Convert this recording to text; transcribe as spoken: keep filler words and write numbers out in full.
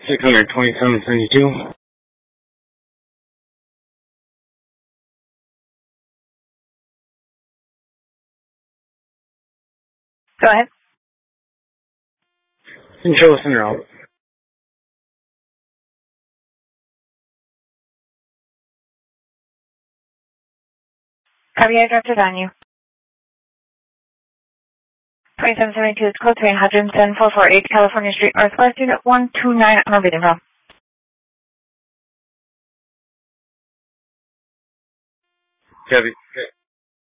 six hundred twenty-seven seventy-two. Go ahead. Control center out. Copy, I dropped it on you. twenty-seven seventy-two is code three hundred seven four four eight California Street Northwest, Unit one two nine on Reading Room. Copy. Okay.